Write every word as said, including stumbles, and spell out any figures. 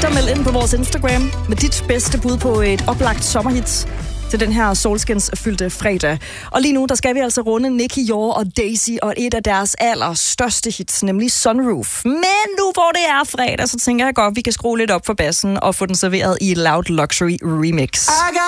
at melde ind på vores Instagram med dit bedste bud på et oplagt sommerhit til den her solskinsfyldte fredag. Og lige nu, der skal vi altså runde Nicky Jor og Daisy og et af deres allerstørste hits, nemlig Sunroof. Men nu hvor det er fredag, så tænker jeg godt, vi kan skrue lidt op for bassen og få den serveret i et Loud Luxury remix.